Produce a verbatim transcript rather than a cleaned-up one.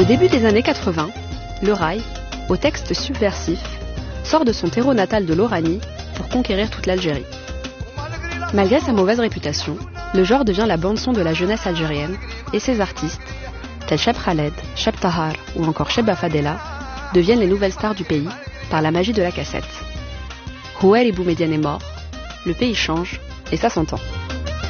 Au début des années quatre-vingts, le raï, au texte subversif, sort de son terreau natal de l'Oranie pour conquérir toute l'Algérie. Malgré sa mauvaise réputation, le genre devient la bande-son de la jeunesse algérienne et ses artistes, tels Cheb Khaled, Cheb Tahar ou encore Cheb Afadela, deviennent les nouvelles stars du pays par la magie de la cassette. Houari Boumediene est mort, le pays change et ça s'entend.